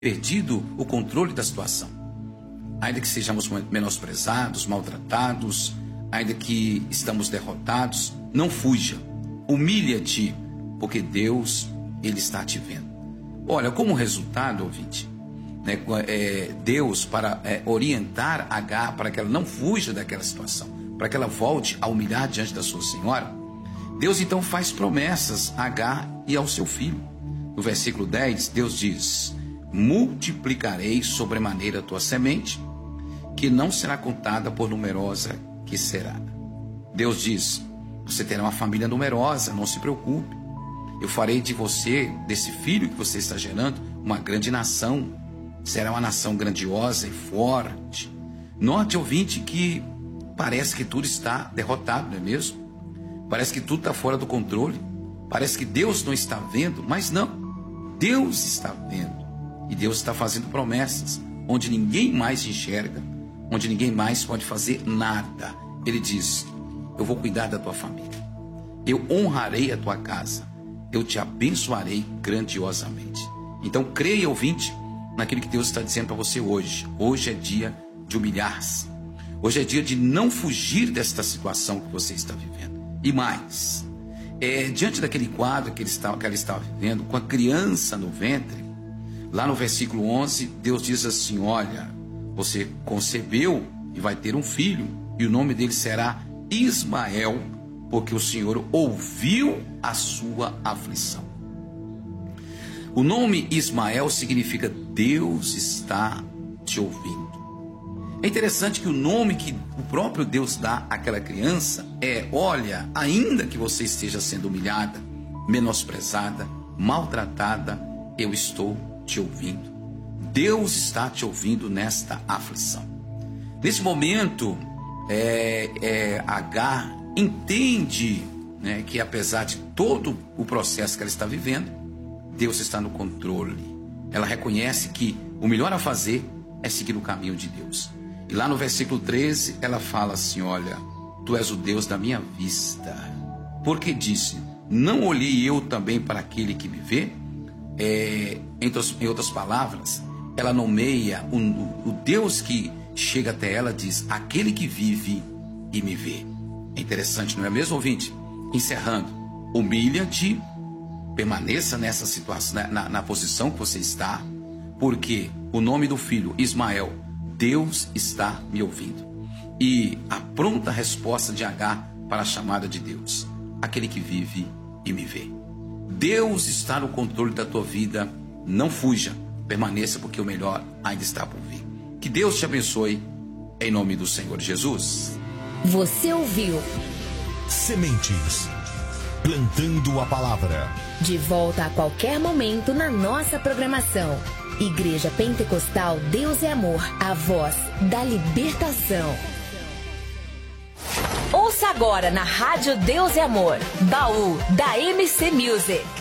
perdido o controle da situação. Ainda que sejamos menosprezados, maltratados, ainda que estamos derrotados, não fuja, humilha-te, porque Deus, Ele está te vendo. Olha, como resultado, ouvinte, né, Deus, para orientar Agar, para que ela não fuja daquela situação, para que ela volte a humilhar diante da sua senhora, Deus então faz promessas a Agar e ao seu filho. No versículo 10, Deus diz: multiplicarei sobremaneira a tua semente, que não será contada por numerosa que será. Deus diz: você terá uma família numerosa, não se preocupe. Eu farei de você, desse filho que você está gerando, uma grande nação. Será uma nação grandiosa e forte. Note, ouvinte, que parece que tudo está derrotado, não é mesmo? Parece que tudo está fora do controle. Parece que Deus não está vendo, mas não. Deus está vendo. E Deus está fazendo promessas onde ninguém mais enxerga, onde ninguém mais pode fazer nada. Ele diz: eu vou cuidar da tua família. Eu honrarei a tua casa. Eu te abençoarei grandiosamente. Então creia, ouvinte, naquilo que Deus está dizendo para você hoje. Hoje é dia de humilhar-se. Hoje é dia de não fugir desta situação que você está vivendo. E mais, diante daquele quadro que ela estava vivendo, com a criança no ventre, lá no versículo 11, Deus diz assim: olha, você concebeu e vai ter um filho, e o nome dele será Ismael, porque o Senhor ouviu a sua aflição. O nome Ismael significa Deus está te ouvindo. É interessante que o nome que o próprio Deus dá àquela criança é: olha, ainda que você esteja sendo humilhada, menosprezada, maltratada, eu estou te ouvindo. Deus está te ouvindo nesta aflição. Nesse momento, Agar entende, né, que apesar de todo o processo que ela está vivendo, Deus está no controle. Ela reconhece que o melhor a fazer é seguir o caminho de Deus. E lá no versículo 13, ela fala assim: olha, tu és o Deus da minha vista. Porque disse: não olhei eu também para aquele que me vê? Em outras palavras, ela nomeia o Deus que chega até ela, diz: aquele que vive e me vê. É interessante, não é mesmo, ouvinte? Encerrando: humilha-te, permaneça nessa situação, na posição que você está, porque o nome do filho, Ismael, Deus está me ouvindo. E a pronta resposta de Agar para a chamada de Deus: aquele que vive e me vê. Deus está no controle da tua vida. Não fuja, permaneça, porque o melhor ainda está por vir. Que Deus te abençoe, em nome do Senhor Jesus. Você ouviu Sementes, plantando a palavra. De volta a qualquer momento na nossa programação. Igreja Pentecostal Deus é Amor, a voz da libertação. Ouça agora na Rádio Deus é Amor, Baú da MC Music.